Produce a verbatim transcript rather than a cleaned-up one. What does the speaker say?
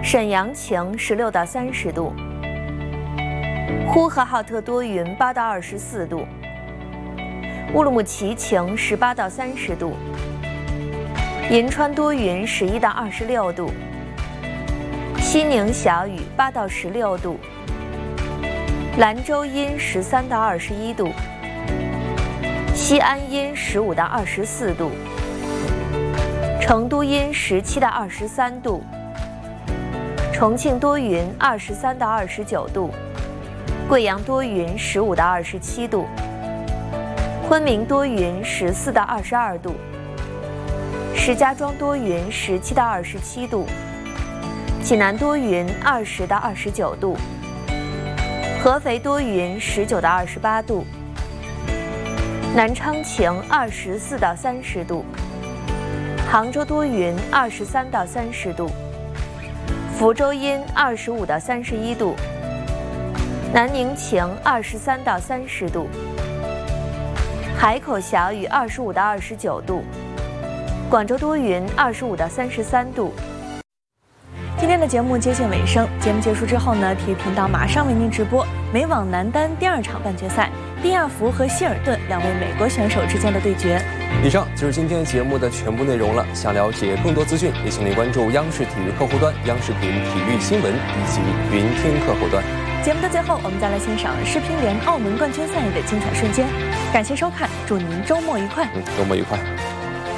沈阳晴十六到三十度，呼和浩特多云八到二十四度，乌鲁木齐晴十八到三十度，银川多云十一到二十六度，西宁小雨八到十六度，兰州阴十三到二十一度，西安阴十五到二十四度，成都阴十七到二十三度，重庆多云二十三到二十九度，贵阳多云十五到二十七度，昆明多云十四到二十二度，石家庄多云十七到二十七度，济南多云二十到二十九度，合肥多云十九到二十八度，南昌晴二十四到三十度，杭州多云二十三到三十度，福州阴二十五到三十一度，南宁晴二十三到三十度，海口小雨二十五到二十九度，广州多云二十五到三十三度。 今天的节目接近尾声，节目结束之后呢，体育频道马上为您直播美网男单第二场半决赛，蒂亚福和希尔顿两位美国选手之间的对决。 以上就是今天节目的全部内容了。想了解更多资讯，也请您关注央视体育客户端、央视频体育新闻以及云听客户端。 节目的最后，我们再来欣赏世乒联澳门冠军赛的精彩瞬间。感谢收看，祝您周末愉快。 嗯，周末愉快。